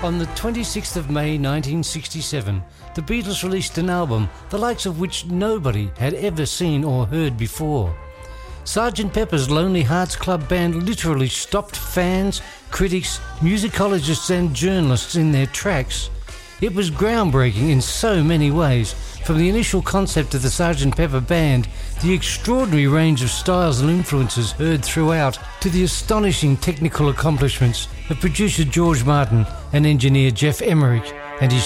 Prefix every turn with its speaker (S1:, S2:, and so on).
S1: On the 26th of May 1967, the Beatles released an album, the likes of which nobody had ever seen or heard before. Sgt. Pepper's Lonely Hearts Club Band literally stopped fans, critics, musicologists and journalists in their tracks. It was groundbreaking in so many ways, from the initial concept of the Sgt. Pepper Band, the extraordinary range of styles and influences heard throughout, to the astonishing technical accomplishments of producer George Martin and engineer Geoff Emerick and his